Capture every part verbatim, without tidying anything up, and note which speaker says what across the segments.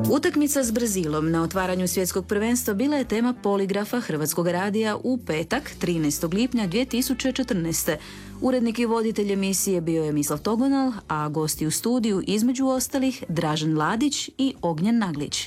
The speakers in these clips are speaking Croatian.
Speaker 1: Utakmica s Brazilom na otvaranju svjetskog prvenstva bila je tema poligrafa Hrvatskog radija u petak, trinaestog lipnja dvije tisuće četrnaeste. Urednik i voditelj emisije bio je Mislav Togonal, a gosti u studiju između ostalih Dražen Ladić i Ognjen Naglić.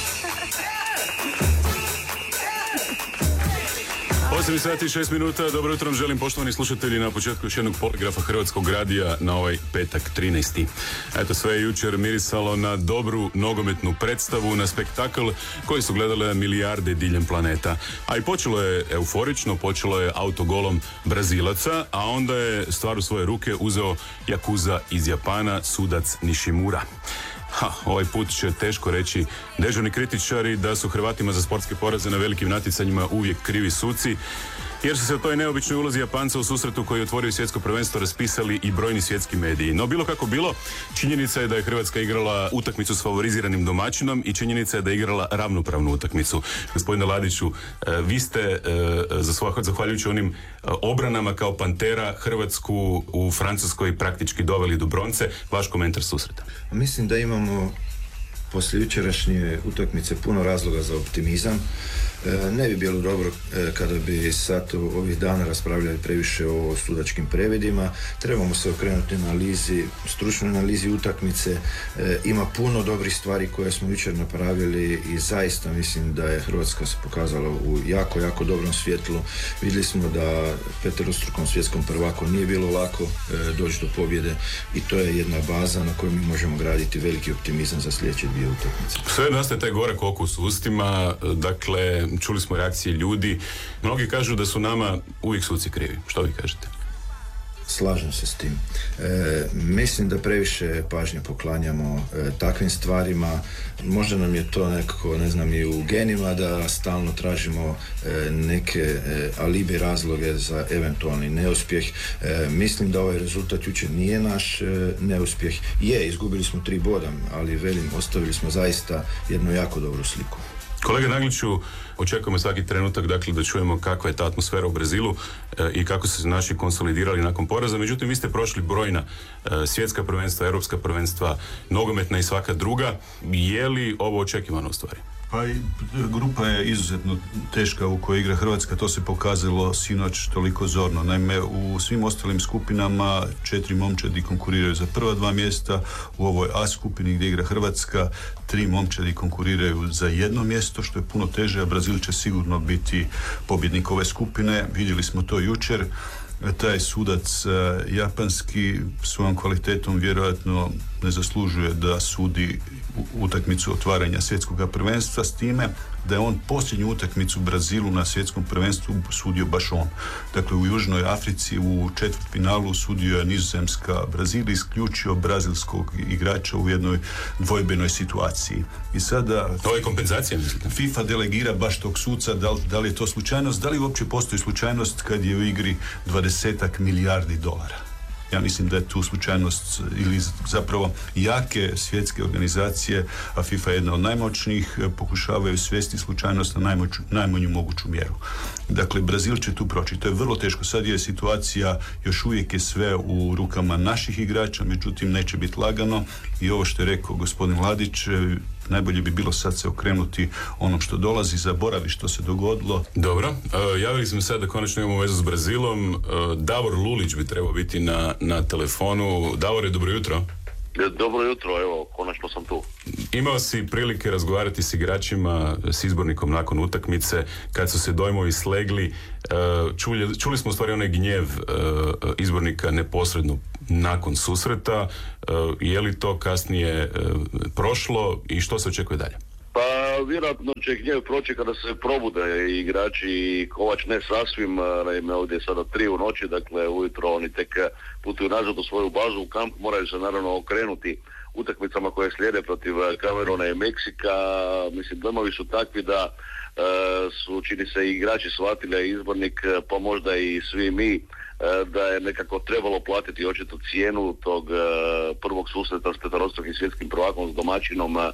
Speaker 2: osam sati i šest minuta, dobro jutro vam želim poštovani slušatelji na početku još jednog poligrafa Hrvatskog radija na ovaj petak trinaesti. Eto, sve je jučer mirisalo na dobru nogometnu predstavu, na spektakl koji su gledale milijarde diljem planeta. A i počelo je euforično, počelo je autogolom Brazilaca, a onda je stvar u svoje ruke uzeo Yakuza iz Japana, sudac Nishimura. Ha, ovaj put će teško reći dežurni kritičari da su Hrvatima za sportske poraze na velikim natjecanjima uvijek krivi suci, jer su se o toj neobičnoj ulozi Japanca u susretu koji je otvorio svjetsko prvenstvo raspisali i brojni svjetski mediji. No bilo kako bilo, činjenica je da je Hrvatska igrala utakmicu s favoriziranim domaćinom i činjenica je da je igrala ravnopravnu utakmicu. Gospodine Ladiću, vi ste zahvaljujući onim obranama kao Pantera Hrvatsku u Francuskoj praktički doveli do bronce. Vaš komentar susreta?
Speaker 3: Mislim da imamo poslije jučerašnje utakmice puno razloga za optimizam. E, ne bi bilo dobro e, kada bi sad ovih dana raspravljali previše o sudačkim previdima. Trebamo se okrenuti analizi, stručnoj analizi utakmice. E, ima puno dobrih stvari koje smo jučer napravili i zaista mislim da je Hrvatska se pokazala u jako, jako dobrom svjetlu. Vidjeli smo da peterostrukom svjetskom prvaku nije bilo lako e, doći do pobjede i to je jedna baza na kojoj mi možemo graditi veliki optimizam za sljedeće dvije utakmice.
Speaker 2: Sve nastaje taj gorak okus u ustima, dakle čuli smo reakcije ljudi. Mnogi kažu da su nama uvijek suci krivi. Što vi kažete?
Speaker 3: Slažem se s tim. E, mislim da previše pažnje poklanjamo e, takvim stvarima. Možda nam je to nekako, ne znam, i u genima da stalno tražimo e, neke e, alibi razloge za eventualni neuspjeh. E, mislim da ovaj rezultat jučer nije naš e, neuspjeh. Je, izgubili smo tri boda, ali velim, ostavili smo zaista jednu jako dobru sliku.
Speaker 2: Kolega Nagliću, očekujemo svaki trenutak dakle, da čujemo kakva je ta atmosfera u Brazilu e, i kako su se naši konsolidirali nakon poraza. Međutim, vi ste prošli brojna e, svjetska prvenstva, europska prvenstva, nogometna i svaka druga. Je li ovo očekivano u stvari?
Speaker 4: Pa i grupa je izuzetno teška u kojoj igra Hrvatska, to se pokazalo sinoć toliko zorno. Naime, u svim ostalim skupinama četiri momčadi konkuriraju za prva dva mjesta, u ovoj A skupini gdje igra Hrvatska tri momčadi konkuriraju za jedno mjesto, što je puno teže, a Brazil će sigurno biti pobjednik ove skupine. Vidjeli smo to jučer. Taj sudac uh, japanski svojom kvalitetom vjerojatno ne zaslužuje da sudi utakmicu otvaranja svjetskog prvenstva, s time da je on posljednju utakmicu Brazilu na svjetskom prvenstvu sudio baš on. Dakle, u Južnoj Africi u četvrtfinalu sudio je Nizozemska. Brazil isključio brazilskog igrača u jednoj dvojbenoj situaciji. I sada
Speaker 2: to je kompenzacija, mislite?
Speaker 4: FIFA delegira baš tog suca, da li, da li je to slučajnost, da li uopće postoji slučajnost kad je u igri dvadesetak milijardi dolara. Ja mislim da je tu slučajnost ili zapravo jake svjetske organizacije, a FIFA je jedna od najmoćnijih, pokušavaju svesti slučajnost na najmoć, najmanju moguću mjeru. Dakle, Brazil će tu proći. To je vrlo teško. Sad je situacija, još uvijek je sve u rukama naših igrača, međutim neće biti lagano i ovo što je rekao gospodin Ladić, najbolje bi bilo sad se okrenuti onom što dolazi, zaboravi što se dogodilo.
Speaker 2: Dobro, uh, javili smo sad da konačno imamo vezu s Brazilom. Uh, Davor Lulić bi trebao biti na, na telefonu. Davore, dobro jutro.
Speaker 5: Dobro jutro, evo, konačno sam tu.
Speaker 2: Imao si prilike razgovarati s igračima, s izbornikom nakon utakmice, kad su se dojmovi slegli. Čuli, čuli smo u stvari onaj gnjev izbornika neposredno nakon susreta. Je li to kasnije prošlo i što se očekuje dalje?
Speaker 5: Pa vjerojatno će gnjev proći kada se probude igrači i Kovač ne sasvim, naime ovdje je sada tri u noći, dakle ujutro oni tek putuju nazad u svoju bazu u kamp, moraju se naravno okrenuti utakmicama koje slijede protiv Kameruna i Meksika. Mislim, dojmovi su takvi da e, su, čini se, i igrači shvatili, a izbornik, pa možda i svi mi, da je nekako trebalo platiti očito cijenu tog uh, prvog susreta s peterostrukim svjetskim prvakom, s domaćinom uh,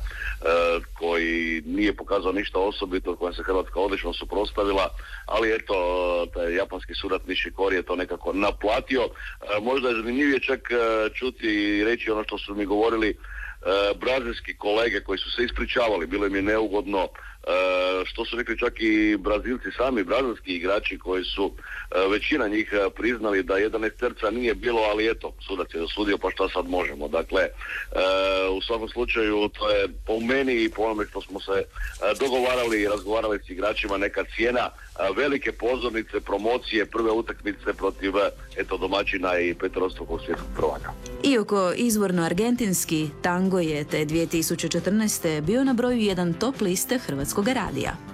Speaker 5: koji nije pokazao ništa osobito, koja se Hrvatska odlično suprotstavila, ali eto, taj japanski sudac Nishikori je to nekako naplatio. Uh, možda je zanimljivije čak uh, čuti i reći ono što su mi govorili brazilski kolege koji su se ispričavali, bilo im je neugodno, što su rekli čak i Brazilci sami, brazilski igrači koji su većina njih priznali da jedanaesterca nije bilo, ali eto, sudac je dosudio, pa šta sad možemo. Dakle, u svakom slučaju to je po meni i po onome što smo se dogovarali i razgovarali s igračima neka cijena velike pozornice, promocije, prve utakmice protiv eto domaćina i peterostrukog svjetskog prvaka.
Speaker 1: Iako izvorno argentinski, tango je te dvije tisuće četrnaeste bio na broju jedan top liste Hrvatskog radija.